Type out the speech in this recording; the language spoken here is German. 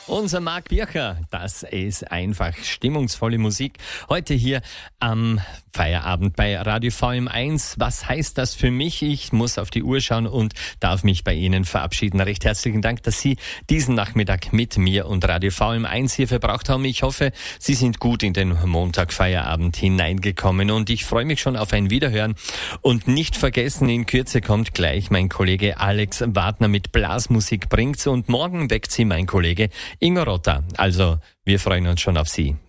Unser Marc Bircher, das ist einfach stimmungsvolle Musik. Heute hier am Feierabend bei Radio VM1. Was heißt das für mich? Ich muss auf die Uhr schauen und darf mich bei Ihnen verabschieden. Recht herzlichen Dank, dass Sie diesen Nachmittag mit mir und Radio VM1 hier verbracht haben. Ich hoffe, Sie sind gut in den Montagfeierabend hineingekommen und ich freue mich schon auf ein Wiederhören. Und nicht vergessen, in Kürze kommt gleich mein Kollege Alex Wagner mit Blasmusik bringt's und morgen weckt Sie mein Kollege Ingo Rotter. Also, wir freuen uns schon auf Sie.